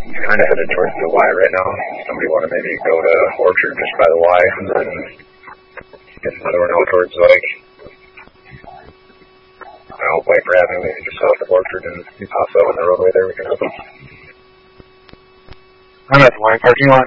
kind of headed towards the Y right now. Somebody want to maybe go to Orchard just by the Y and then get another one out towards like Viper Avenue, maybe just south of Orchard, and he pops out on the roadway there. We can help him. I'm at the Y parking lot